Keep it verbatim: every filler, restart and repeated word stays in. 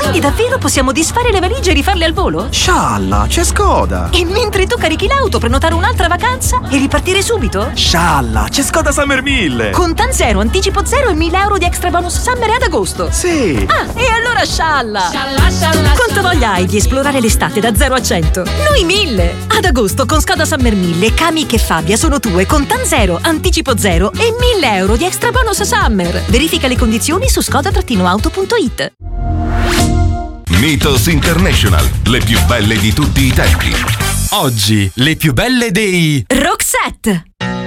Quindi davvero possiamo disfare le valigie e rifarle al volo? Scialla, c'è Skoda! E mentre tu carichi l'auto, prenotare un'altra vacanza e ripartire subito? Scialla, c'è Skoda Summer mille! Contan zero, anticipo zero e mille euro di extra bonus summer ad agosto. Sì! Ah, e allora scialla! Scialla, scialla! Quanto voglia hai di esplorare l'estate da zero a cento? Noi mille! Ad agosto con Skoda Summer mille, Kami e Fabia sono tue, Contan zero, anticipo zero e mille euro di extra bonus summer. Verifica le condizioni su skoda auto punto it. Mythos International, le più belle di tutti i tempi. Oggi, le più belle dei Roxette.